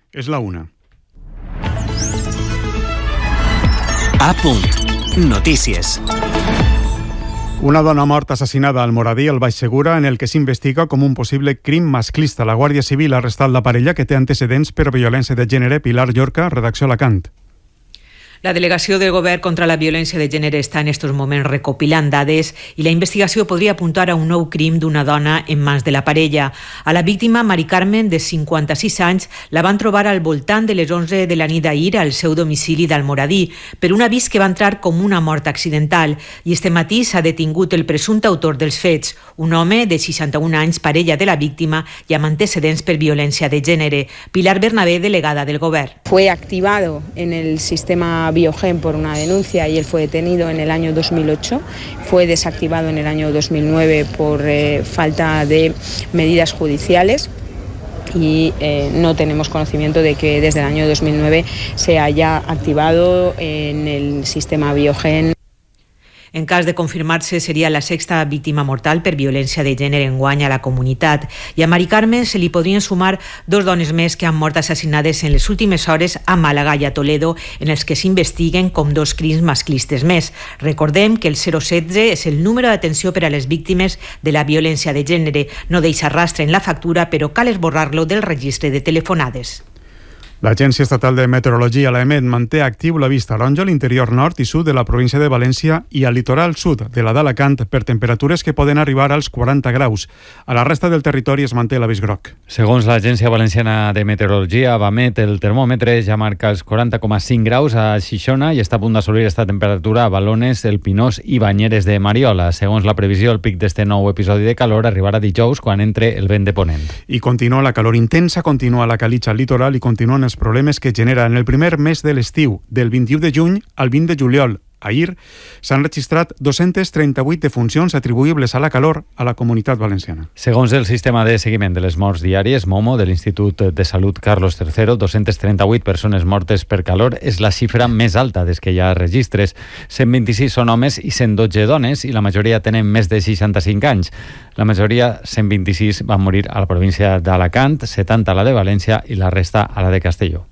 És la 1. A punt. Notícies. Una dona morta assassinada al Moradí, al Baix Segura, en el que s'investiga com un possible crim masclista. La Guàrdia Civil ha arrestat la parella que té antecedents per violència de gènere. Pilar Llorca, redacció Alacant. La delegació del Govern contra la violència de gènere està en estos moments recopilant dades i la investigació podria apuntar a un nou crim d'una dona en mans de la parella. A la víctima, Mari Carmen, de 56 anys, la van trobar al voltant de les 11 de la nit d'ahir al seu domicili d'Almoradí per un avís que va entrar com una mort accidental i este matí s'ha detingut el presumpte autor dels fets, un home de 61 anys, parella de la víctima i amb antecedents per violència de gènere. Pilar Bernabé, delegada del Govern. Fue activado en el sistema Biogen por una denuncia y él fue detenido en el año 2008, fue desactivado en el año 2009 por falta de medidas judiciales y no tenemos conocimiento de que desde el año 2009 se haya activado en el sistema Biogen. En cas de confirmar-se, seria la sexta víctima mortal per violència de gènere enguany a la comunitat. I a Mari Carmen se li podrien sumar 2 dones més que han mort assassinades en les últimes hores a Màlaga i a Toledo, en els que s'investiguen com 2 crims masclistes més. Recordem que el 016 és el número d'atenció per a les víctimes de la violència de gènere. No deixa rastre en la factura, però cal esborrar-lo del registre de telefonades. L'Agència Estatal de Meteorologia, l'EMET, manté actiu l'avís taronja a l'interior nord i sud de la província de València i al litoral sud de la d'Alacant per temperatures que poden arribar als 40 graus. A la resta del territori es manté l'avís groc. Segons l'Agència Valenciana de Meteorologia, VAMET, el termòmetre ja marca els 40,5 graus a Xixona i està a punt d'assolir aquesta temperatura a Balones, El Pinós i Banyeres de Mariola. Segons la previsió, el pic d'este nou episodi de calor arribarà dijous quan entre el vent de ponent. I continua la calor intensa, continua la calitja al litoral i continuen els problemes que genera en el primer mes de l'estiu, del 21 de juny al 20 de juliol. Ahir s'han registrat 238 defuncions atribuïbles a la calor a la comunitat valenciana. Segons el sistema de seguiment de les morts diàries, MOMO, de l'Institut de Salut Carlos III, 238 persones mortes per calor és la xifra més alta des que hi ha registres. 126 són homes i 112 dones i la majoria tenen més de 65 anys. La majoria, 126, van morir a la província d'Alacant, 70 a la de València i la resta a la de Castelló.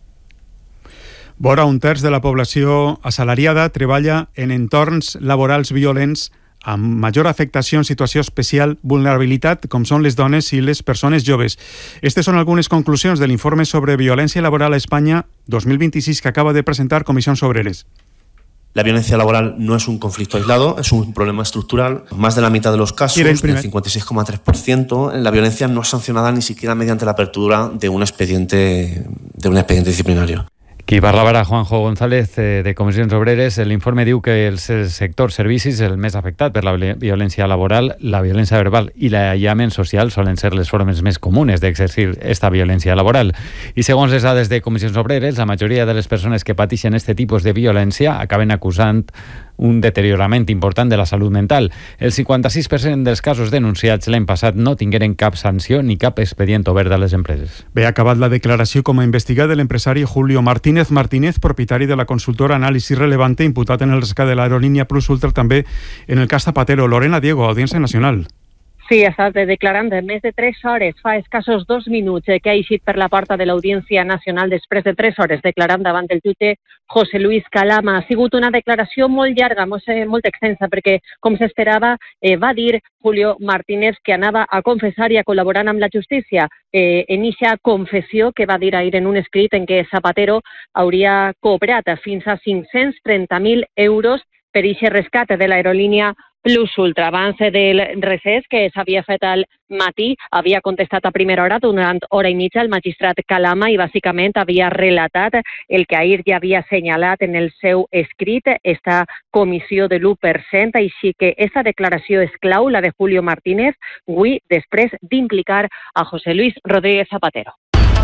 Vora un terç de la població assalariada treballa en entorns laborals violents amb major afectació en situació especial vulnerabilitat, com són les dones i les persones joves. Aquestes són algunes conclusions de l'informe sobre violència laboral a Espanya 2026 que acaba de presentar Comissions Obreres. La violencia laboral no es un conflicto aislado, es un problema estructural. Más de la mitad de los casos, el 56,3%, la violencia no es sancionada ni siquiera mediante la apertura de un expediente disciplinario. Qui parlava era Juanjo González de Comissions Obreres. L'informe diu que el sector servicis és el més afectat per la violència laboral, la violència verbal i l'aïllament social solen ser les formes més comunes d'exercir esta violència laboral. I segons les dades de Comissions Obreres, la majoria de les persones que pateixen aquest tipus de violència acaben acusant un deteriorament important de la salut mental. El 56% dels casos denunciats l'any passat no tingueren cap sanció ni cap expedient obert a les empreses. Bé, ha acabat la declaració com a investigat de l'empresari Julio Martínez, propietari de la consultora Anàlisi Relevante, imputat en el rescat de l'aerolínia Plus Ultra, també en el cas Zapatero. Lorena Diego, Audiència Nacional. Sí, ha estat declarant més de 3 hores, fa escassos 2 minuts que ha eixit per la porta de l'Audiència Nacional després de 3 hores declarant davant del jutge José Luis Calama. Ha sigut una declaració molt llarga, molt extensa, perquè, com s'esperava, va dir Julio Martínez que anava a confessar i a col·laborar amb la justícia. En eixa confessió que va dir ahir en un escrit en què Zapatero hauria cobrat fins a 530.000 euros per eixe rescat de l'aerolínia Plus Ultra. Abans del recés que s'havia fet al matí, havia contestat a primera hora, durant hora i mitja, el magistrat Calama i bàsicament havia relatat el que ahir ja havia assenyalat en el seu escrit, esta comissió de l'1%, així que aquesta declaració és clau, la de Julio Martínez, avui després d'implicar a José Luis Rodríguez Zapatero.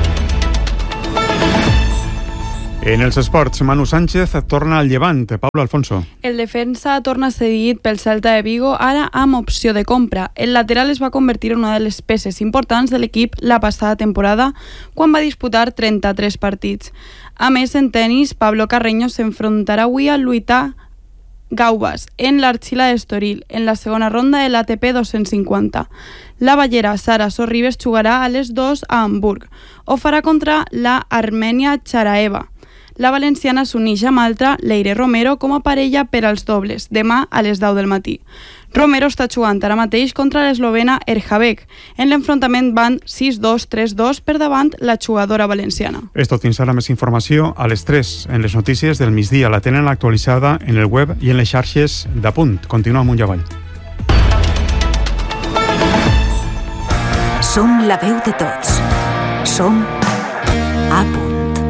En els esports, Manu Sánchez torna al Llevant. Pablo Alfonso. El defensa torna cedit pel Celta de Vigo, ara amb opció de compra. El lateral es va convertir en una de les peces importants de l'equip la passada temporada, quan va disputar 33 partits. A més, en tenis, Pablo Carreño s'enfrontarà avui a lluitar Gaubas, en l'Arxila d'Estoril, en la segona ronda de l'ATP 250. La ballera Sara Sorribes jugarà a les 2 a Hamburg, o farà contra la Armènia Charaeva. La valenciana s'uneix amb altra, Leire Romero, com a parella per als dobles, demà a les 10 del matí. Romero està jugant ara mateix contra l'eslovena Erjabek. En l'enfrontament van 6-2, 3-2 per davant la jugadora valenciana. És tot, fins ara més informació a les 3 en les notícies del migdia. La tenen actualitzada en el web i en les xarxes d'Apunt. Continua amunt i avall. Som la veu de tots. Som Apunt.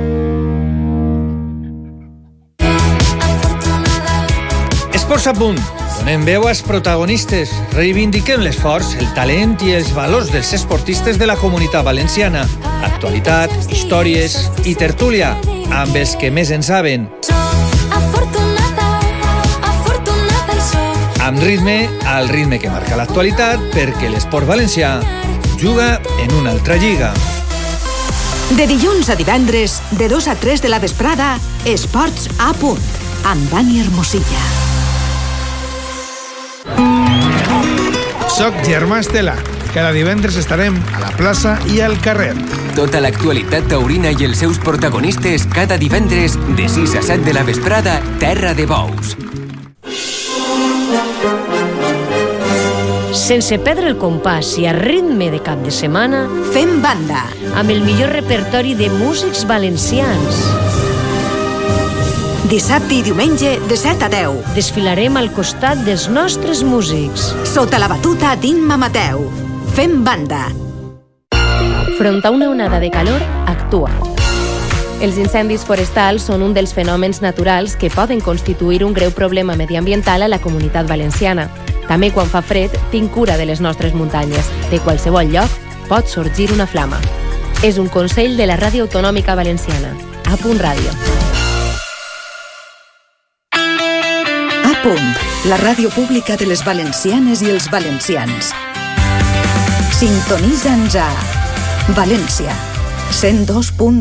Esports a Punt. Donem veu als protagonistes. Reivindiquem l'esforç, el talent i els valors dels esportistes de la comunitat valenciana. Actualitat, històries i tertúlia amb els que més en saben. Amb ritme, al ritme que marca l'actualitat, perquè l'esport valencià juga en una altra lliga. De dilluns a divendres, de 2 a 3 de la vesprada, Esports a Punt, amb Dani Hermosilla. Soc Germà Estela. Cada divendres estarem a la plaça i al carrer. Tota l'actualitat taurina i els seus protagonistes cada divendres de 6 a 7 de la vesprada, Terra de Bous. Sense perdre el compàs i a ritme de cap de setmana, fem banda amb el millor repertori de músics valencians. Dissabte i diumenge de 7 a 10. Desfilarem al costat dels nostres músics. Sota la batuta d'Imma Mateu. Fem banda. Front a una onada de calor, actua. Els incendis forestals són un dels fenòmens naturals que poden constituir un greu problema mediambiental a la comunitat valenciana. També quan fa fred, tinc cura de les nostres muntanyes. De qualsevol lloc pot sorgir una flama. És un consell de la Ràdio Autonòmica Valenciana. A Punt Ràdio. A Punt, la ràdio pública de les valencianes i els valencians. Sintonitza'ns a València 102.2.